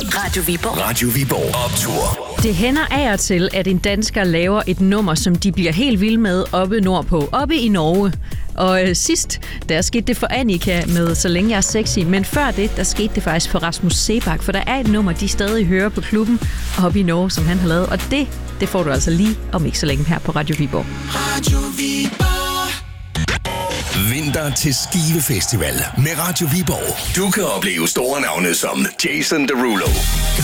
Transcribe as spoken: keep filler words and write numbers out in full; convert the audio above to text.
Radio Viborg. Radio Viborg Optur. Det hænder af og til, at en dansker laver et nummer, som de bliver helt vilde med oppe nordpå, oppe i Norge. Og øh, sidst, der skete det for Annika med Så længe jeg er sexy, men før det, der skete det faktisk for Rasmus Seebach, for der er et nummer, de stadig hører på klubben oppe i Norge, som han har lavet, og det, det får du altså lige om ikke så længe her på Radio Viborg. Radio Viborg. Vinter til Skive Festival med Radio Viborg. Du kan opleve store navne som Jason Derulo,